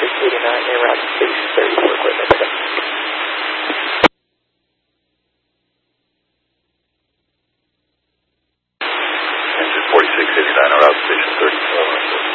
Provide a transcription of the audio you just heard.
4689 en route to station 30 for equipment pickup. Engine 4689 en route to station 30 for